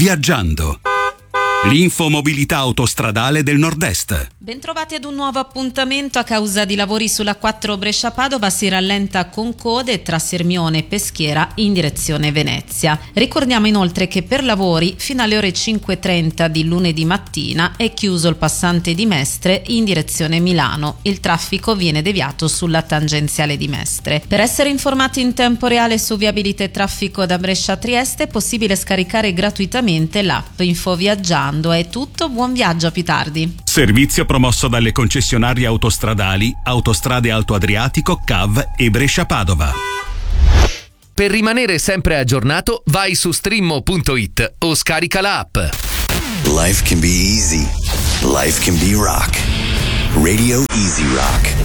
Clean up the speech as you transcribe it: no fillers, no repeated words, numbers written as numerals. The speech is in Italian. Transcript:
Viaggiando. L'infomobilità autostradale del Nord-Est. Bentrovati ad un nuovo appuntamento. A causa di lavori sulla 4 Brescia-Padova si rallenta con code tra Sirmione e Peschiera in direzione Venezia. Ricordiamo inoltre che per lavori fino alle ore 5:30 di lunedì mattina è chiuso il passante di Mestre in direzione Milano. Il traffico viene deviato sulla tangenziale di Mestre. Per essere informati in tempo reale su viabilità e traffico da Brescia a Trieste è possibile scaricare gratuitamente l'app Infoviaggiando. È tutto, buon viaggio, a più tardi. Servizio promosso dalle concessionarie autostradali Autostrade Alto Adriatico, CAV e Brescia-Padova. Per rimanere sempre aggiornato, vai su streammo.it o scarica la app. Life can be easy. Life can be rock. Radio Easy Rock.